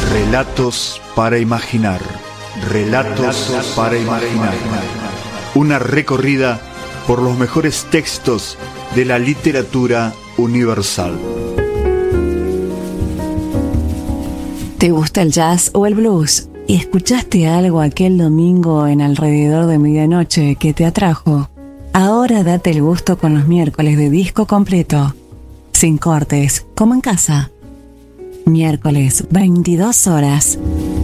Relatos para imaginar. Relatos para imaginar. Una recorrida por los mejores textos de la literatura universal. ¿Te gusta el jazz o el blues? ¿Y escuchaste algo aquel domingo en alrededor de medianoche que te atrajo? Ahora date el gusto con los miércoles de disco completo. Sin cortes, como en casa. Miércoles, 22 horas.